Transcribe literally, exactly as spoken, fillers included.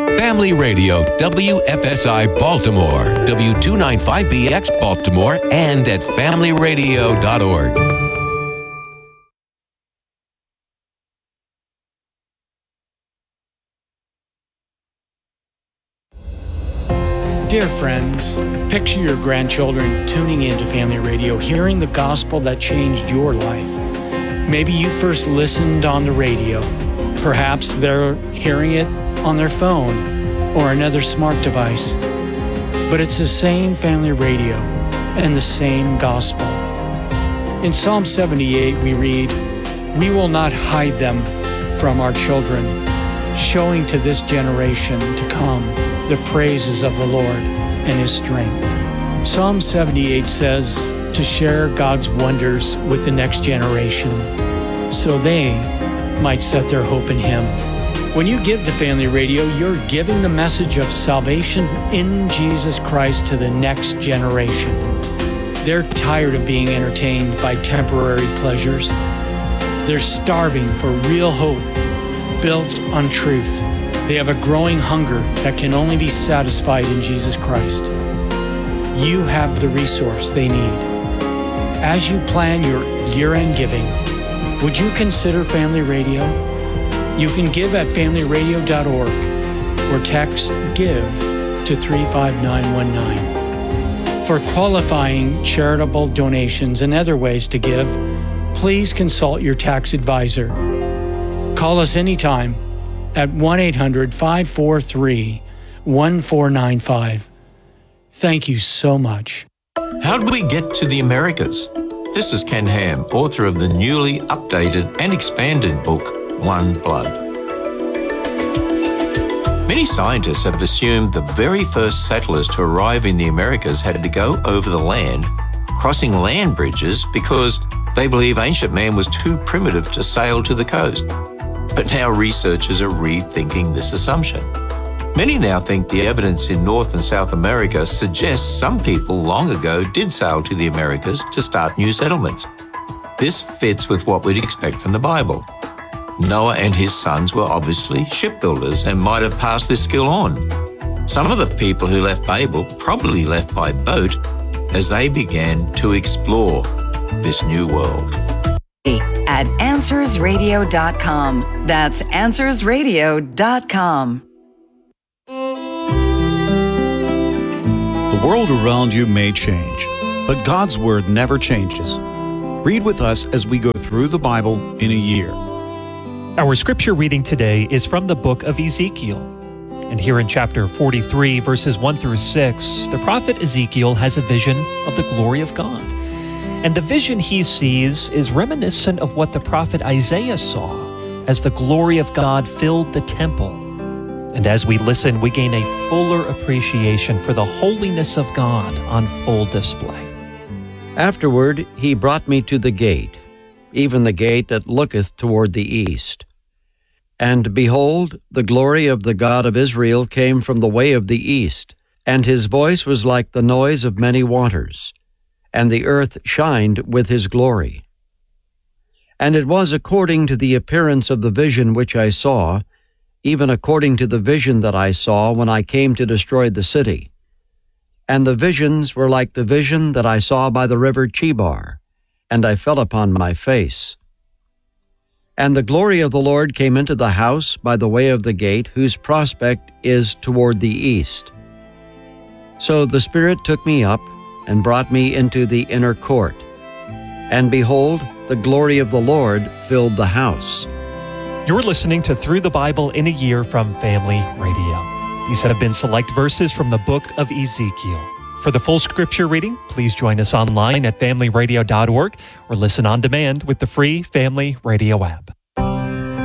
Family Radio, W F S I Baltimore, W two ninety-five B X Baltimore, and at family radio dot org. Dear friends, picture your grandchildren tuning into Family Radio, hearing the gospel that changed your life. Maybe you first listened on the radio. Perhaps they're hearing it on their phone or another smart device. But it's the same Family Radio and the same gospel. In Psalm seventy-eight, we read, "We will not hide them from our children, showing to this generation to come the praises of the Lord and His strength." Psalm seventy-eight says to share God's wonders with the next generation so they might set their hope in Him. When you give to Family Radio, you're giving the message of salvation in Jesus Christ to the next generation. They're tired of being entertained by temporary pleasures. They're starving for real hope built on truth. They have a growing hunger that can only be satisfied in Jesus Christ. You have the resource they need. As you plan your year-end giving, would you consider Family Radio? You can give at family radio dot org or text GIVE to three five nine one nine. For qualifying charitable donations and other ways to give, please consult your tax advisor. Call us anytime at one eight hundred five four three one four nine five. Thank you so much. How did we get to the Americas? This is Ken Ham, author of the newly updated and expanded book, One Blood. Many scientists have assumed the very first settlers to arrive in the Americas had to go over the land, crossing land bridges because they believe ancient man was too primitive to sail to the coast. But now researchers are rethinking this assumption. Many now think the evidence in North and South America suggests some people long ago did sail to the Americas to start new settlements. This fits with what we'd expect from the Bible. Noah and his sons were obviously shipbuilders and might have passed this skill on. Some of the people who left Babel probably left by boat as they began to explore this new world. At answers radio dot com. That's answers radio dot com. The world around you may change, but God's Word never changes. Read with us as we go through the Bible in a year. Our scripture reading today is from the book of Ezekiel. And here in chapter forty-three, verses one through six, the prophet Ezekiel has a vision of the glory of God. And the vision he sees is reminiscent of what the prophet Isaiah saw as the glory of God filled the temple. And as we listen, we gain a fuller appreciation for the holiness of God on full display. Afterward he brought me to the gate, even the gate that looketh toward the east. And behold, the glory of the God of Israel came from the way of the east, and his voice was like the noise of many waters, and the earth shined with his glory. And it was according to the appearance of the vision which I saw, even according to the vision that I saw when I came to destroy the city. And the visions were like the vision that I saw by the river Chebar, and I fell upon my face. And the glory of the Lord came into the house by the way of the gate, whose prospect is toward the east. So the Spirit took me up and brought me into the inner court. And behold, the glory of the Lord filled the house. You're listening to Through the Bible in a Year from Family Radio. These have been select verses from the book of Ezekiel. For the full scripture reading, please join us online at family radio dot org or listen on demand with the free Family Radio app.